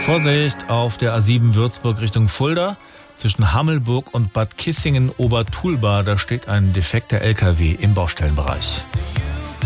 Vorsicht auf der A7 Würzburg Richtung Fulda. Zwischen Hammelburg und Bad Kissingen-Obertulba, da steht ein defekter LKW im Baustellenbereich.